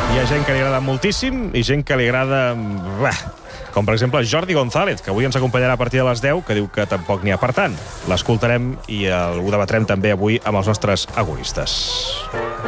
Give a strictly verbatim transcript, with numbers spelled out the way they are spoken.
Hi ha gent que li agrada moltíssim i gent que li agrada... Bah, com per exemple Jordi González, que avui ens acompanyarà a partir de les deu, que diu que tampoc n'hi ha per tant. L'escoltarem i ho debatrem també avui amb els nostres agonistes.